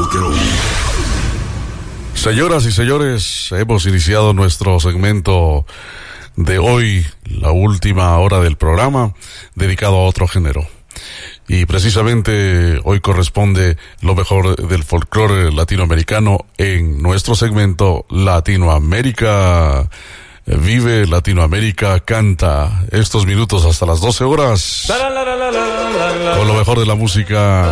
Señoras y señores, hemos iniciado nuestro segmento de hoy, la última hora del programa, dedicado a otro género. Y precisamente hoy corresponde lo mejor del folclore latinoamericano en nuestro segmento Latinoamérica Vive, Latinoamérica Canta. Estos minutos hasta las 12 horas, con lo mejor de la música